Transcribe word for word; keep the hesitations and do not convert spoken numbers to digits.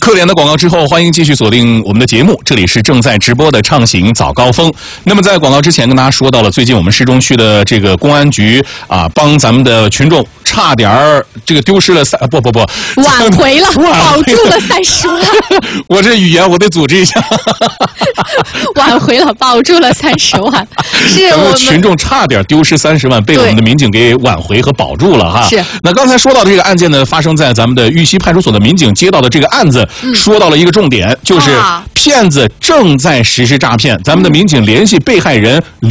客点的广告之后，欢迎继续锁定我们的节目，这里是正在直播的畅行早高峰。那么在广告之前跟大家说到了，最近我们市中区的这个公安局啊，帮咱们的群众差点儿这个丢失了三不不不挽回了，保住了三十万。 我这语言我得组织一下。 挽回了，保住了三十万，是我们群众差点丢失三十万，被我们的民警给挽回和保住了哈。 是。 那刚才说到的这个案件呢，发生在咱们的玉溪派出所的民警接到的这个案子，嗯、说到了一个重点，就是骗子正在实施诈骗，咱们的民警联系被害人。